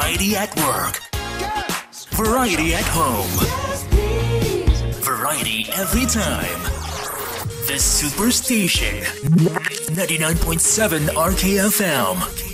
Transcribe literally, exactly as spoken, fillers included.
Variety at work. Variety at home. Variety every time. The Superstation. ninety-nine point seven R K F M.